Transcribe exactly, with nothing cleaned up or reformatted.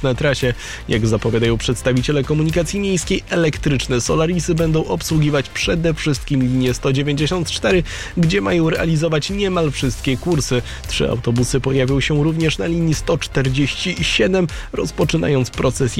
na trasie. Jak zapowiadają przedstawiciele komunikacji miejskiej, elektryczne Solarisy będą obsługiwać przede wszystkim linię sto dziewięćdziesiąt cztery, gdzie mają realizować niemal wszystkie kursy. Trzy autobusy pojawią się również na linii sto czterdzieści siedem, rozpoczynając proces